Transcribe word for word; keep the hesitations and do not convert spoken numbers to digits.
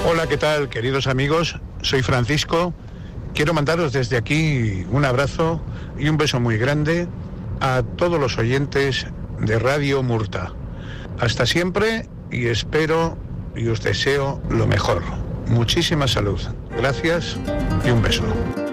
Hola, ¿qué tal, queridos amigos? Soy Francisco. Quiero mandaros desde aquí un abrazo y un beso muy grande a todos los oyentes de Radio Murta. Hasta siempre y espero y os deseo lo mejor. Muchísima salud. Gracias y un beso.